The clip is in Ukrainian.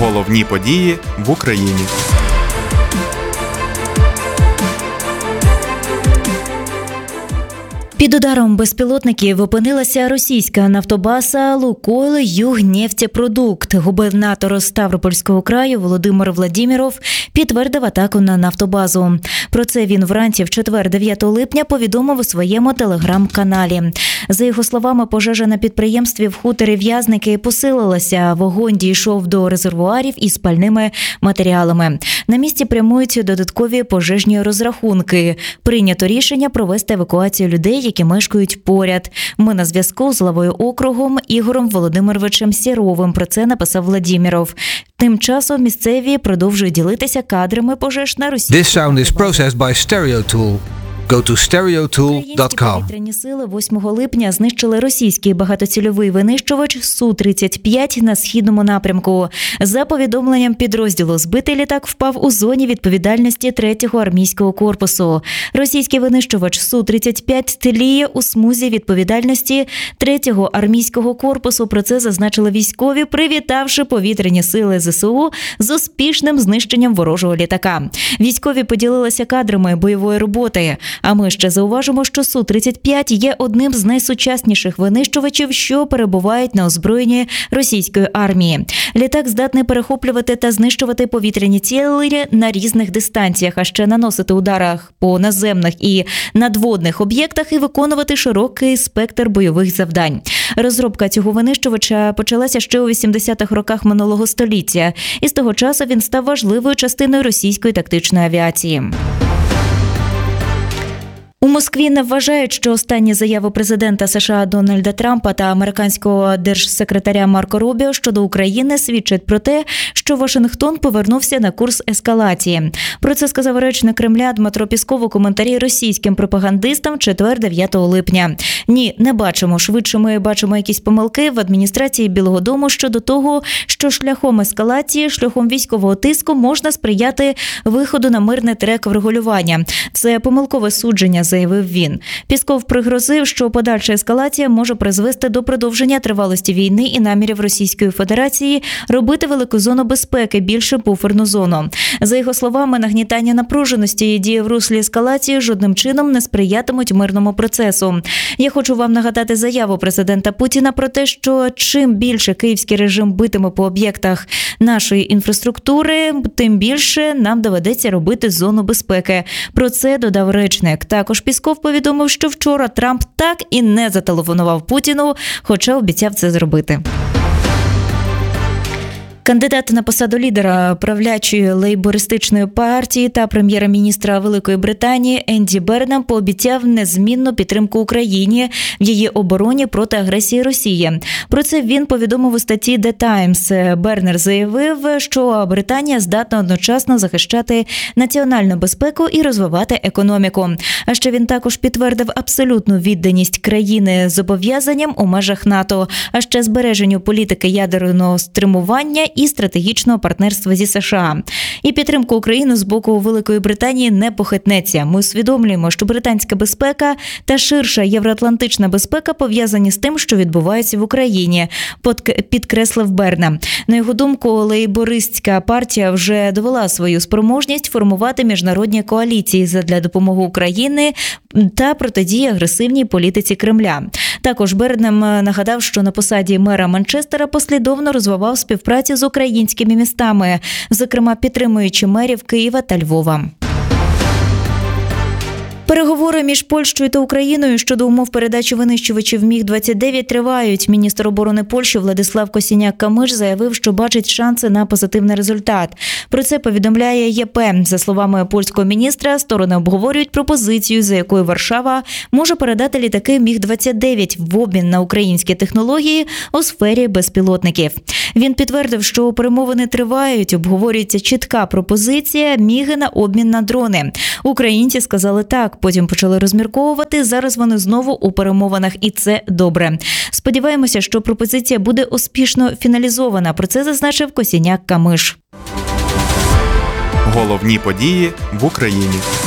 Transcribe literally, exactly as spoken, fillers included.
Головні події в Україні. Під ударом безпілотників опинилася російська нафтобаза «Лукойл Югнефтепродукт». Губернатор Ставропольського краю Володимир Владіміров підтвердив атаку на нафтобазу. Про це він вранці в четвер, дев'ятого липня, повідомив у своєму телеграм-каналі. За його словами, пожежа на підприємстві в хуторі В'язники посилилася. Вогонь дійшов до резервуарів із пальними матеріалами. На місці прямують додаткові пожежні розрахунки. Прийнято рішення провести евакуацію людей, які мешкають поряд. Ми на зв'язку з главою округом Ігорем Володимировичем Сєровим. Про це написав Владіміров. Тим часом місцеві продовжують ділитися кадрами пожеж на російській. This sound is processed by StereoTool. Go to stereotool dot com. Повітряні сили восьмого липня знищили російський багатоцільовий винищувач Су тридцять п'ять на східному напрямку. За повідомленням підрозділу, збитий літак впав у зоні відповідальності третього армійського корпусу. Російський винищувач Су тридцять п'ять тліє у смузі відповідальності третього армійського корпусу. Про це зазначили військові, привітавши повітряні сили Зе Се У з успішним знищенням ворожого літака. Військові поділилися кадрами бойової роботи. А ми ще зауважимо, що Су тридцять п'ять є одним з найсучасніших винищувачів, що перебувають на озброєнні російської армії. Літак здатний перехоплювати та знищувати повітряні цілі на різних дистанціях, а ще наносити ударах по наземних і надводних об'єктах і виконувати широкий спектр бойових завдань. Розробка цього винищувача почалася ще у вісімдесятих роках минулого століття, і з того часу він став важливою частиною російської тактичної авіації. У Москві не вважають, що останні заяви президента США Дональда Трампа та американського держсекретаря Марко Рубіо щодо України свідчать про те, що Вашингтон повернувся на курс ескалації. Про це сказав речник Кремля Дмитро Пісков у коментарі російським пропагандистам в четвер, дев'ятого липня. Ні, не бачимо. Швидше ми бачимо якісь помилки в адміністрації Білого дому щодо того, що шляхом ескалації, шляхом військового тиску можна сприяти виходу на мирний трек врегулювання. Це помилкове судження, заявив він. Пісков пригрозив, що подальша ескалація може призвести до продовження тривалості війни і намірів Російської Федерації робити велику зону безпеки, більше буферну зону. За його словами, нагнітання напруженості і дії в руслі ескалації жодним чином не сприятимуть мирному процесу. Я хочу вам нагадати заяву президента Путіна про те, що чим більше київський режим битиме по об'єктах нашої інфраструктури, тим більше нам доведеться робити зону безпеки. Про це додав речник. Також Пісков повідомив, що вчора Трамп так і не зателефонував Путіну, хоча обіцяв це зробити. Кандидат на посаду лідера правлячої лейбористичної партії та прем'єр-міністра Великої Британії Енді Бернам пообіцяв незмінну підтримку Україні в її обороні проти агресії Росії. Про це він повідомив у статті The Times. Бернер заявив, що Британія здатна одночасно захищати національну безпеку і розвивати економіку. А ще він також підтвердив абсолютну відданість країни зобов'язанням у межах НАТО, а ще збереженню політики ядерного стримування і стратегічного партнерства зі США. І підтримка України з боку Великої Британії не похитнеться. Ми усвідомлюємо, що британська безпека та ширша євроатлантична безпека пов'язані з тим, що відбувається в Україні, підкреслив Бернам. На його думку, лейбористська партія вже довела свою спроможність формувати міжнародні коаліції задля допомоги Україні та протидії агресивній політиці Кремля. Також Бернам нагадав, що на посаді мера Манчестера послідовно розвивав співпрацю з українськими містами, зокрема підтримуючи мерів Києва та Львова. Переговори між Польщею та Україною щодо умов передачі винищувачів Міг двадцять дев'ять тривають. Міністр оборони Польщі Владислав Косіняк-Камиш заявив, що бачить шанси на позитивний результат. Про це повідомляє Є Пе. За словами польського міністра, сторони обговорюють пропозицію, за якою Варшава може передати літаки Міг двадцять дев'ять в обмін на українські технології у сфері безпілотників. Він підтвердив, що перемовини тривають, обговорюється чітка пропозиція Міги на обмін на дрони. Українці сказали так, потім почали розмірковувати, зараз вони знову у перемовинах, і це добре. Сподіваємося, що пропозиція буде успішно фіналізована, про це зазначив Косіняк-Камиш. Головні події в Україні.